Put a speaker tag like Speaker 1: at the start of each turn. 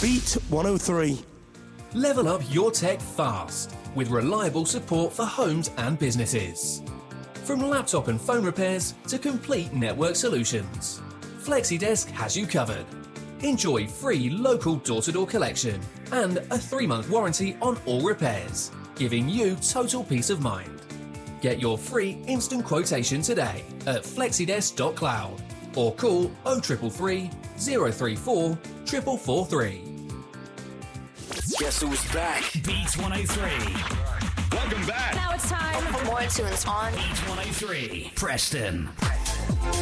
Speaker 1: Beat 103.
Speaker 2: Level up your tech fast with reliable support for homes and businesses. From laptop and phone repairs to complete network solutions, FlexiDesk has you covered. Enjoy free local door-to-door collection and a 3-month warranty on all repairs, giving you total peace of mind. Get your free instant quotation today at flexidesk.cloud or call 0333 034 4443.
Speaker 3: Guess who's back?
Speaker 4: Beats 103.
Speaker 5: Welcome back.
Speaker 6: Now it's time for more tunes on
Speaker 4: Beats 103. Preston.